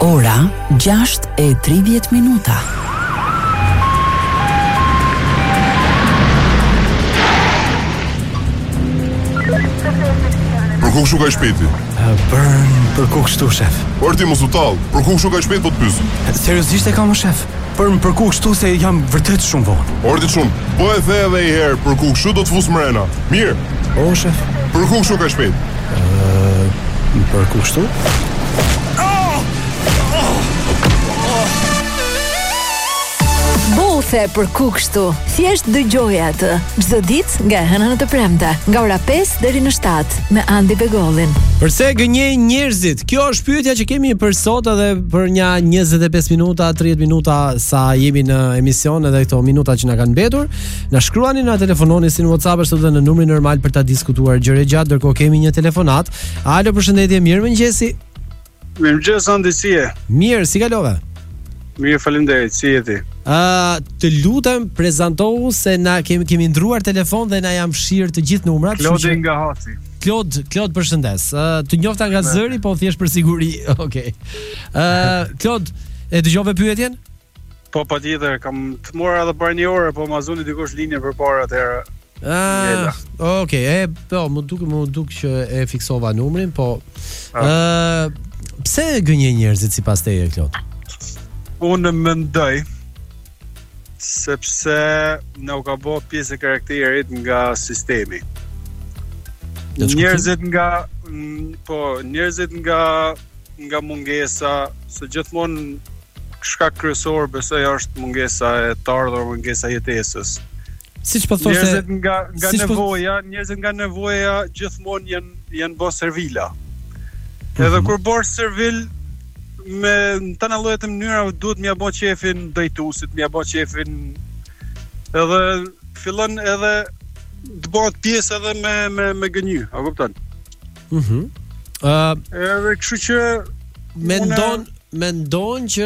Ora 6:30. Për ku kështu ka i shpejti? Për ku kështu, shef? Por ti mos u tall, për ku kështu ka i shpejt po të pyes? Seriozisht e kam, shef? Për ku kështu se jam vërtet shumë vonë. Ordi shumë, po e the edhe i herë, për ku kështu do të fus mrena. Mirë. O, shef? Për ku kështu ka i shpejt? Për ku kështu? Bose për ku kështu. Thjesht dëgjoj atë çdo ditë nga hëna në të premte, nga ora 5 deri në 7 me Andi Begollin. Përse gënjej njerëzit? Kjo është pyetja që kemi për sot edhe për një 25 minuta, 30 minuta sa jemi në emision, edhe këto minuta që na kanë mbetur. Na shkruani, na telefononi si në WhatsApp ashtu edhe në numrin normal për ta diskutuar gjëre gjatë, ndërkohë kemi një telefonat. Alo, përshëndetje, mirëmëngjesi. Mirëmëngjes, Andi, si je? Mirë, si kalove? Mirë, faleminderit, si je ti? Të lutem, prezantohu se na kemi ndruar telefon dhe na jam fshirë të gjithë numrat. Klodi nga Haci. Klod, përshëndes. Të njofta nga zëri, po thjesht për siguri. Okej. Klod, e dëgjove pyetjen? Po, patjetër, kam të mora edhe para një ore, po ma zoni dikush linje përpara atëherë. Okej, po, më duk që e fiksova numrin, po. Pse gënjej njerëzit sipas teje, Klod? Unë mendoj sepse na u ka bë pjesë e karakterit nga sistemi. Njerëzit nga mungesa, se gjithmonë shkak kryesor besoj është mungesa e të ardhur, mungesa e jetesës. Siç po thoshte, njerëzit nga nevoja gjithmonë janë bërë servila. Edhe kur bërë servil me tana llojet e mënyrave duhet m'ia bë qefin drejtuesit, m'ia bë qefin edhe fillon edhe të bëhet pjesë edhe me gënjy, a kupton? Edhe kështu që mendon që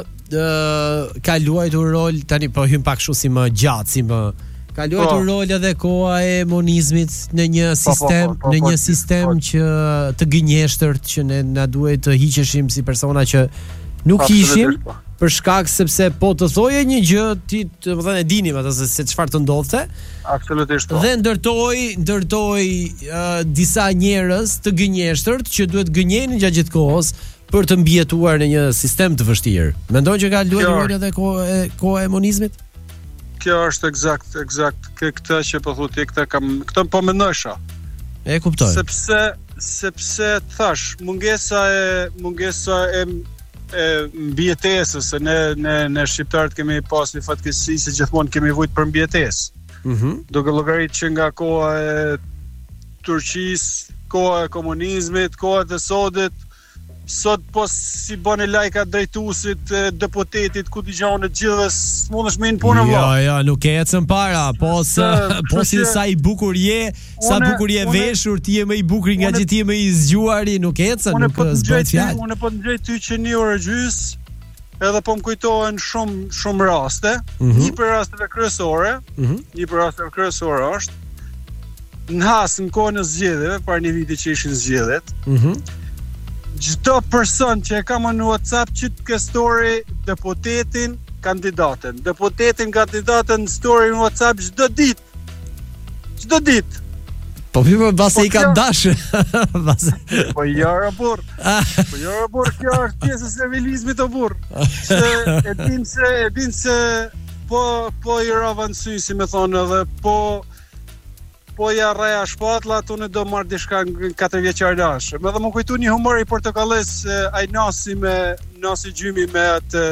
ka luajtur rol, tani po hym pak kështu si më gjatë, ka luajtur rol edhe koha e monizmit në një sistem që të gënjeshtërt që ne na duhet të hiqeshim si persona që nuk ishim për shkak sepse po të thoje një gjë ti do të thënë e dinim atë se çfarë të ndodhte. Absolutisht po. Dhe ndërtoi disa njerëz të gënjeshtërt që duhet gënjenin gjatë gjithë kohës për të mbijetuar në një sistem të vështirë. Mendon që ka luajtur rol edhe koha e monizmit? Kjo është eksakt këtë që po thotë këtë po mendoja. E kuptoj. Sepse thash, mungesa e mbijetesës, se ne shqiptarët kemi pas një fatkeqësi se gjithmonë kemi vujt për mbijetesë. Duke llogarit që nga koha e Turqisë, koha e komunizmit, koha e sodit, sot po si bën lajka drejtuesit, deputetit, ku dëgjon të gjithë, s'mundesh me punë vëlla. Jo, nuk e ecën para, po si sa i bukur je, sa bukur je veshur, ti je më i bukur nga që ti je më i zgjuari, nuk ecën, nuk s'bën fjalë. Unë po ndjej ty që një orë gjys, edhe po më kujtohen shumë raste. Një për rasteve kryesore, është në kohën e zgjedhjeve, para një viti që ishin zgjedhjet. Çdo person që e kam në WhatsApp që të ke story deputetin, kandidatën story në WhatsApp çdo ditë. Po base i ka dashë. Po jara burr, kjo është pjesë e civilizmit o burr. E din se po i ravan sy, si më thonë, edhe po ja rreja shpatlla, unë do marr diçka 4 vjeçar dashë. Më më kujtu një humor i portokallës, ai nasi gjymi me atë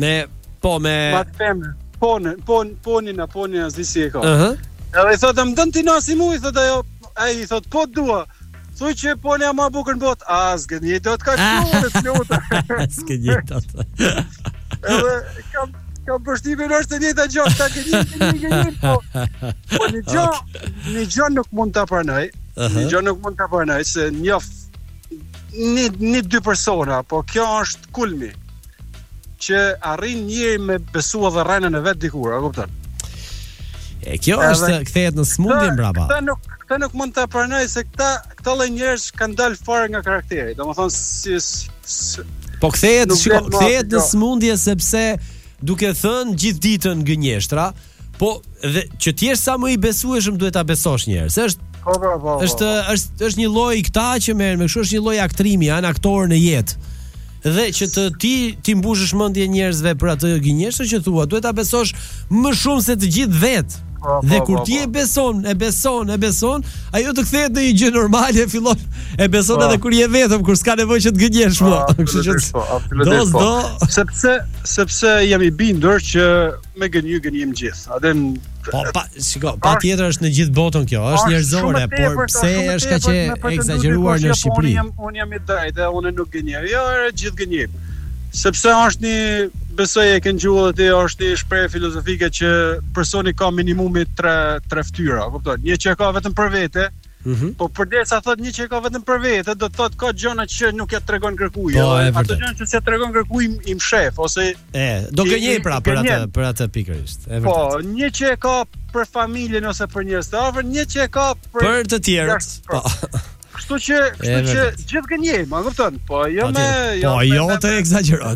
ponin si e ka. Edhe i thotë më dën ti nasi mu, i thotë ajo, ai i thotë po dua. Thuaj që ponja më bukur në botë. S'gënjej dot ka këtu, s'gënjej dot. Edhe kam përshtypjen është e njëjta gjë, ta gënjej, po një gjë nuk mund ta pranoj. Se njoh një dy persona, po kjo është kulmi që arrin njëri me besu edhe rrenën e vet dikur, a kupton? E kjo është kthehet në smundje mbrapa. Këta nuk mund ta pranoj se këta lloj njerëz kanë dalë fare nga karakteri. Domethënë Po kthehet në smundje sepse duke thënë gjithë ditën gënjeshtra, po dhe që ti je sa më i besueshëm duhet ta besosh një herë. Se është një lloj këta që merren me kështu, është një lloj aktrimi, janë aktorë në jetë. Dhe që ti mbushësh mendje njerëzve për atë gënjeshtër që thua, duhet ta besosh më shumë se të gjithë vet. Dhe kur ti e beson, ajo të kthehet në një gjë normale, fillon e beson edhe kur je vetëm, kur s'ka nevojë që të gënjesh më. Kështu që sepse jam i bindur që me gënjim gjithë. Patjetër është në gjithë botën kjo, është njerëzore, por pse është kaq e egzageruar në Shqipëri? Unë jam i drejtë, unë nuk gënjej. Jo, gjithë gënjejmë. Sepse është një, besoj e kënë gjuhë dhe është një shprehje filozofike që personi ka minimumi 3 fytyra, kupton? Një që ka vetëm për vete, po përderisa thot një që ka vetëm për vete, do të thot ka gjëra që nuk ja tregon kërkuj. Ato gjëra që s'ja tregon kërkuj i mshef ose do gënjej pra për atë pikërisht. Po, një që ka për familjen ose për njerëz të afër, një që ka për të tjerët. Po. Kështu që gjithë gënjej, ma kupton? Po jo të egzagjeroj.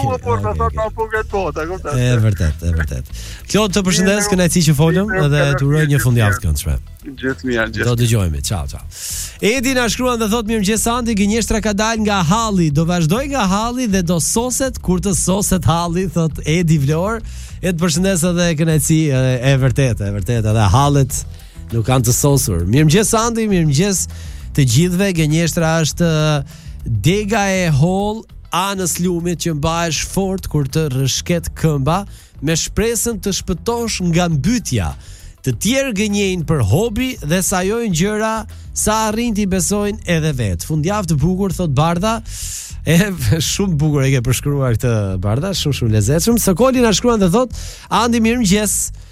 E vërtet. Kjo të përshëndes, kënaqësi që folëm dhe të uroj një fundjavë të këndshme. Gjithë mirë, gjithë. Do dëgjojmë. Ciao. Edi na shkruan dhe thot mirëmëngjes Andi, gënjeshtra ka dalë nga halli, do vazhdoj nga halli dhe do soset kur të soset halli, thot Edi Vlor. E të përshëndes edhe kënaqësi, e vërtet, edhe hallet nuk kanë të sosur. Mirëmëngjes Andi, mirëmëngjes të gjithëve. Gënjeshtra është dega e holl anës lumit që mbahesh fort kur të rrëshket këmba me shpresën të shpëtosh nga mbytja. Të tjerë gënjejnë për hobi dhe sajojnë gjëra sa arrin t'i besojnë edhe vet. Fundjavë të bukur, thot Bardha. Shumë bukur e ke përshkruar këtë Bardha, shumë lezetshëm. Sokoli na shkruan dhe thot Andi mirëmëngjes.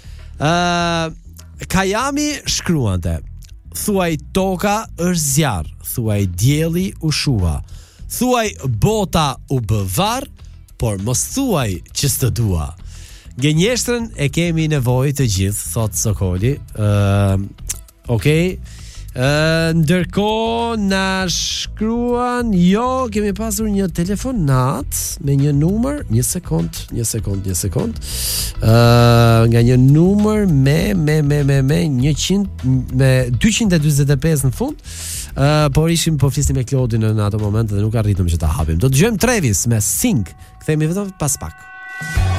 Kajami shkruante: thuaj toka është zjarr, thuaj dielli u shuha, thuaj bota u bë varr, por mos thuaj që s'të dua. Gënjeshtrën e kemi nevojë të gjithë, thot Sokoli. Okej. Ndërkohë na shkruan, kemi pasur një telefonat me një numër, një sekond. Nga një numër me 100 me 245 në fund. Po flisnim me Klodin në ato momente dhe nuk arritëm që ta hapim. Do të dëgjojmë Travis me Sing. Kthehemi vetëm pas pak.